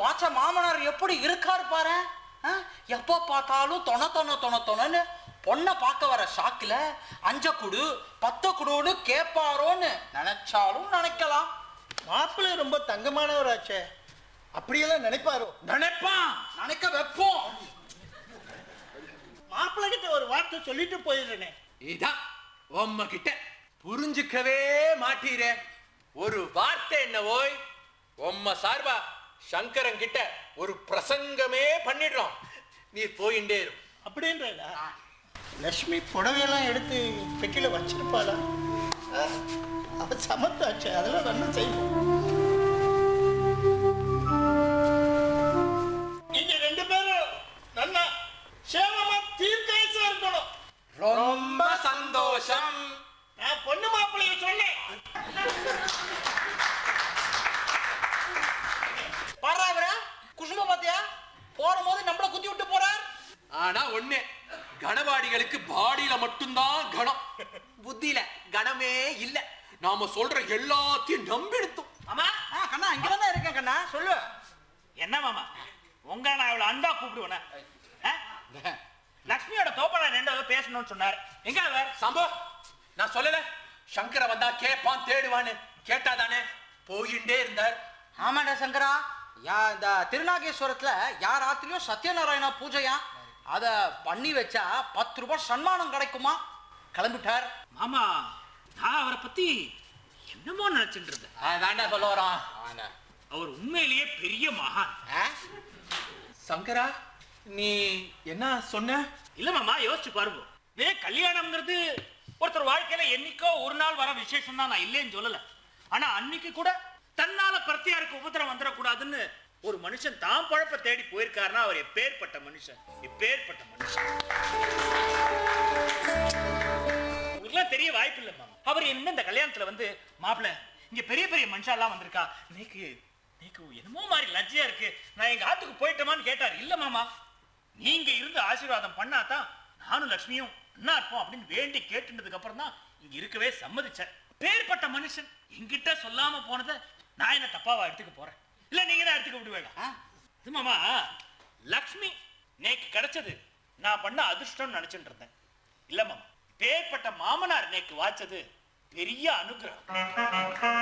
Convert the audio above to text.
வாச்ச மாமனார் எப்படி இருக்காரு பாரு. எப்போ பார்த்தாலும் தொணன்னு பொண்ணை பார்க்க வர ஷாக்கில் 5 குடு 10 குடுன்னு கேட்பாரோன்னு நினைச்சாலும் நினைக்கலாம். மாப்பிள்ளை ரொம்ப தங்கமானவராச்சே, அப்படியெல்லாம் நினைப்பாரோ? நினைப்பான், நினைக்க வைப்போம். மாப்பிள்ளை கிட்ட ஒரு வார்த்தை சொல்லிட்டு போயிடுறேனே. இதான் உம்ம கிட்ட புரிஞ்சுக்கவே மாட்டீரே. ஒரு வார்த்தை என்ன ஓய், உம்ம சார்பா சங்கரன் கிட்ட ஒரு பிரசங்கமே பண்ணிடுறோம். நீ போயிண்டே இரு. அப்படின்றா? லட்சுமி புடவையெல்லாம் எடுத்து பெட்டியில வச்சிருப்பாளா? அவ சமத்தாச்சு, அதெல்லாம் நல்லா செய்வோம். நீங்க 2 பேரும் நல்லா சேவமா தீர்க்காயசா இருக்கணும். ரொம்ப சந்தோஷம். நான் பொண்ணு மாப்பிள்ளைய சொன்னேன். பாரு குசும பாத்தியா, போகும்போது நம்மள குத்தி விட்டு போறார். ஆனா ஒண்ணு, கணவாடிகளுக்கு பாடியில மட்டும்தான் கணம், புத்தியில கணமே இல்ல. நாம சொல்ற எல்லாத்தையும் நம்பிடுத்தோம். ஆமா கண்ணா, இங்கதான் இருக்கேன் கண்ணா, சொல்லு. என்ன மாமா உங்க நான் இவ்வளவு அன்பா கூப்பிடுவேன? லட்சுமியோட தோப்படா 2 பேசணும்னு சொன்னார். எங்க அவர்? சம்போ, நான் சொல்லல சங்கர வந்தா கேப்பான் தேடுவான்னு. கேட்டாதானே போயிண்டே இருந்தார். ஆமாண்டா சங்கரா, இந்த திருநாகேஸ்வரத்துல யார் ஆத்திலையும் சத்யநாராயணா பூஜையா, அத பண்ணி வச்சா 10 ரூபாய் சன்மானம் கிடைக்குமா. கிளம்பிட்டார். மாமா நான் அவரை பத்தி என்னமோ நினைச்சுட்டு இருந்தேன். வேண்டாம் சொல்ல வரோம். அவர் உண்மையிலேயே பெரிய மகான். சங்கரா, நீ என்ன சொன்ன? இல்ல மாமா, யோசிச்சு பாருங்க. கல்யாணம்ங்கிறது ஒருத்தர் வாழ்க்கையில என்னைக்கோ ஒரு நாள் வர விசேஷம் தான், நான் இல்லைன்னு சொல்லல. ஆனா அன்னைக்கு கூட தன்னால பிரத்தியாருக்கு உபத்திரம் வந்துடக்கூடாதுன்னு ஒரு மனுஷன் தான் பழப்ப தேடி போயிருக்காருன்னா அவர் எப்பேற்பட்ட மனுஷன், எப்பேற்பட்ட மனுஷன். உங்களுக்குலாம் தெரிய வாய்ப்பு இல்லை மாமா. அவர் என்ன இந்த கல்யாணத்துல வந்து, மாப்பிள்ள இங்க பெரிய பெரிய மனுஷா எல்லாம் வந்திருக்கா, நீக்கு என்னமோ மாதிரி லஜ்ஜையா இருக்கு, நான் எங்க ஆத்துக்கு போயிட்டோமான்னு கேட்டாரு. இல்ல மாமா, நீங்க இருந்து ஆசீர்வாதம் பண்ணாதான் நானும் லட்சுமியும் என்ன இருப்போம் அப்படின்னு வேண்டி கேட்டுனதுக்கு அப்புறம் தான் இங்க இருக்கவே சம்மதிச்சேன். பேர்பட்ட மனுஷன் என்கிட்ட சொல்லாம போனதை நான் என்ன தப்பாவா எடுத்துக்க போறேன்? இல்ல நீங்க தான் எடுத்துக்க விடுவேடா. இது மாமா, லக்ஷ்மி நேக்கு கிடைச்சது நான் பண்ண அதிர்ஷ்டம் நினைச்சுட்டு இருந்தேன். இல்ல மாமா, பேர்பட்ட மாமனார் நேக்கு வாச்சது பெரிய அனுகிரகம்.